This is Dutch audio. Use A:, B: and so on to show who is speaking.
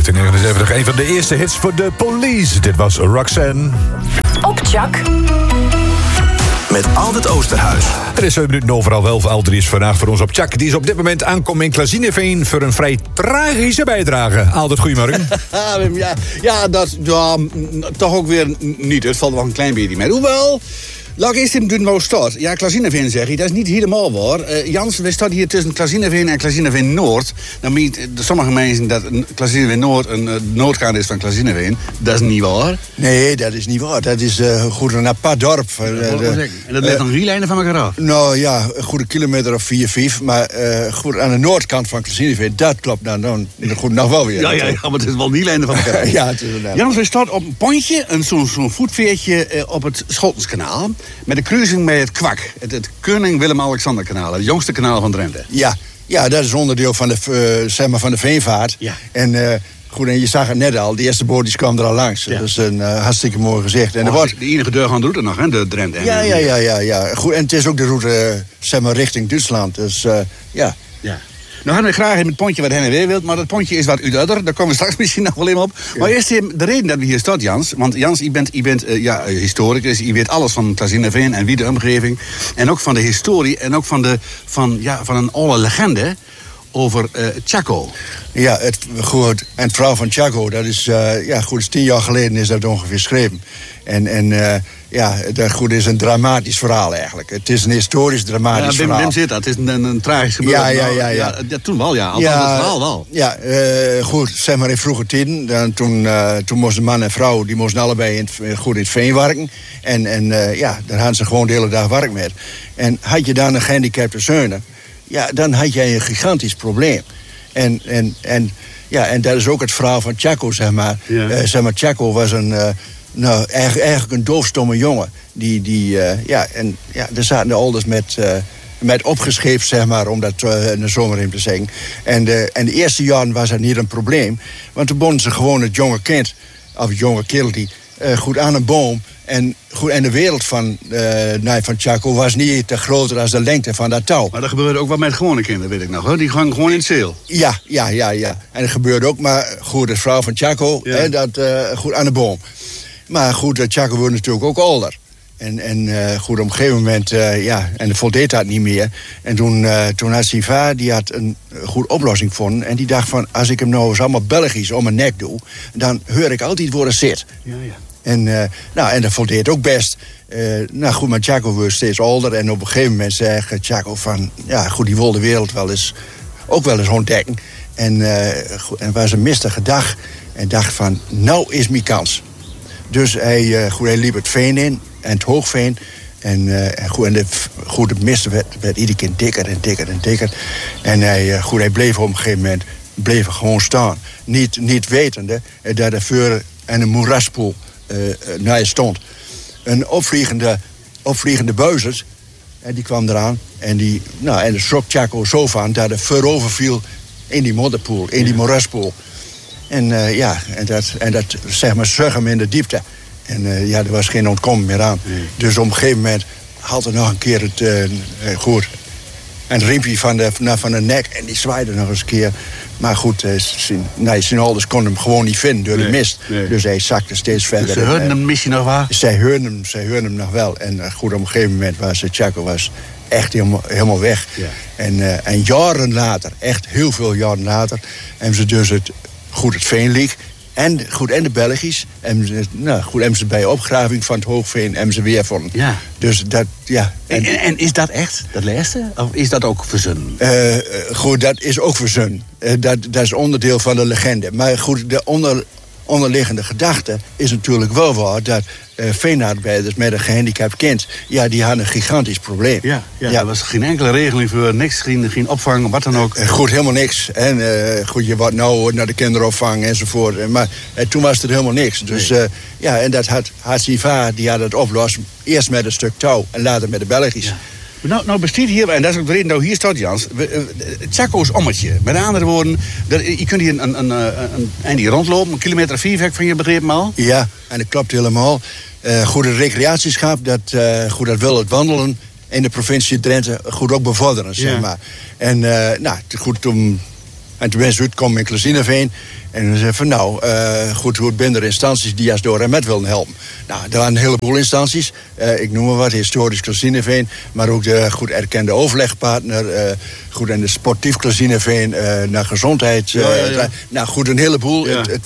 A: 1979. Een van de eerste hits voor de Police. Dit was Roxanne.
B: Op Tjak.
C: Met Albert Oosterhuis.
A: Het is 7 minuten overal 11. Aldri is vandaag voor ons op Tjak. Die is op dit moment aankomen in Klazineveen voor een vrij tragische bijdrage. Aldert, goedemorgen.
D: Toch ook weer niet. Het valt wel een klein beetje mee. Hoewel, laat ik eerst even doen stad. Ja, Klazineveen zeg je, dat is niet helemaal waar. Jans, we staan hier tussen Klazineveen en Klazineveen Noord. Dan meent sommige mensen dat Klazineveen Noord een noordkant is van Klazineveen. Dat is niet waar.
E: Nee, dat is niet waar. Dat is goed een apart dorp.
D: En dat ligt aan drie lijnen van elkaar af.
E: Nou ja, een goede kilometer of 4, 5. Maar goed, aan de noordkant van Klazineveen, dat klopt dan goed nog wel weer.
D: Ja, maar het is wel die lijnen van elkaar af.
E: Ja, het is inderdaad.
D: Jans, we staan op een pontje, zo'n voetveertje op het Schottenskanaal. Met de kruising met het Kwak. Het Koning Willem-Alexander-kanaal. Het jongste kanaal van Drenthe.
E: Ja, dat is onderdeel van van de veenvaart.
D: Ja.
E: En goed, en je zag het net al. De eerste boot die kwam er al langs. Ja. Dat is een hartstikke mooi gezicht. En
D: de enige deurgaande route nog, hè, de Drenthe.
E: Ja. Goed, en het is ook de route richting Duitsland. Dus ja.
D: Nou hadden we graag in het pontje wat heen en weer wilt, maar dat pontje is wat uiterder. Daar komen we straks misschien nog wel even op. Ja. Maar eerst de reden dat we hier staan, Jans. Want Jans, je bent historicus. Je weet alles van Klazineveen en wie de omgeving. En ook van de historie en ook van een oude legende over Chaco.
E: Ja, en het verhaal van Chaco, dat is, is 10 jaar geleden is dat ongeveer geschreven. Dat is een dramatisch verhaal eigenlijk. Het is een historisch dramatisch verhaal.
D: Wim zit dat. Het is een tragisch gebeurtenis. Ja, toen wel, ja. Althans, het verhaal wel.
E: Ja, goed, zeg maar in vroege tijden. Toen moesten man en vrouw, die moesten allebei in het veen werken. Daar hadden ze gewoon de hele dag werk met. En had je dan een gehandicapte zoon, ja, dan had jij een gigantisch probleem. En dat is ook het verhaal van Chaco, zeg maar. Ja. Chaco was eigenlijk een doofstomme jongen. Er zaten de ouders met opgescheept, zeg maar, om dat in de zomer in te zingen. En de eerste jaren was dat niet een probleem. Want toen bonden ze gewoon het jonge kind, of het jonge kereltje, goed aan een boom. En de wereld van Chaco was niet te groter als de lengte van dat touw.
D: Maar dat gebeurde ook wel met gewone kinderen, weet ik nog. Hoor. Die gaan gewoon in het zeel.
E: Ja. En dat gebeurde ook, maar goed, de vrouw van Chaco, goed aan de boom. Maar goed, Chaco wordt natuurlijk ook ouder. En goed, op een gegeven moment, en voldeed dat niet meer. En toen had zijn vader, die had een goede oplossing gevonden. En die dacht van, als ik hem nou eens allemaal Belgisch om mijn nek doe, dan hoor ik altijd waar het zit.
D: Ja.
E: En dat voldeed ook best. Maar Chaco wordt steeds ouder. En op een gegeven moment zei Chaco van, die wil de wereld wel eens ontdekken. En was een mistige dag. En dacht van, nou is mijn kans. Dus hij liep het veen in, en het hoogveen. De mist werd iedere keer dikker en dikker en dikker. En hij bleef op een gegeven moment gewoon staan. Niet wetende dat er voor een moeraspoel naar stond. Een opvliegende buizerd, die kwam eraan. En die schrok Chaco zo van dat hij voorover viel in die modderpoel, in die moeraspoel. En dat zeg maar zag hem in de diepte. En er was geen ontkomen meer aan. Nee. Dus op een gegeven moment had hij nog een keer een riempje van de nek. En die zwaaide nog eens een keer. Maar goed, zijn ouders konden hem gewoon niet vinden door de mist. Nee. Dus hij zakte steeds verder.
D: Dus ze hoorden hem misschien nog wel?
E: Zij hoorden hem nog wel. En op een gegeven moment was Chaco echt helemaal weg. Ja. En jaren later, echt heel veel jaren later, hebben ze dus het veenliek en de Belgisch. Hebben ze bij opgraving van het Hoogveen hebben ze weer vonden. Ja. Dus dat, ja.
D: En is dat echt, dat laatste? Of is dat ook verzonnen?
E: Dat is ook verzonnen. Dat is onderdeel van de legende. Maar goed, de onderliggende gedachte is natuurlijk wel waar dat veenarbeiders met een gehandicapt kind, die hadden een gigantisch probleem.
D: Ja. Er was geen enkele regeling voor, niks, geen opvang, wat dan ook.
E: Goed, helemaal niks. En je wordt nou naar de kinderopvang enzovoort. Maar toen was er helemaal niks. Dus en dat had zijn vader, die had het oplost. Eerst met een stuk touw en later met de Belgisch. Ja.
D: Nou bestaat hier, en dat is ook de reden dat hier staat, Jans, Chaco's ommetje. Met andere woorden, je kunt hier een eindje rondlopen, 1 kilometer 4 van je begreep al.
E: Ja, en dat klopt helemaal. Goede recreatieschap, dat wil het wandelen in de provincie Drenthe goed ook bevorderen, zeg maar. En toen En toen ben ze uitgekomen in Klazineveen. En ze zei van goed, hoe binnen er instanties die als door en met willen helpen. Nou, er waren een heleboel instanties. Ik noem maar wat, historisch Klazineveen. Maar ook de goed erkende overlegpartner. Goed, en de sportief Klazineveen naar gezondheid. Nou goed, een heleboel.
D: Ja.
E: Het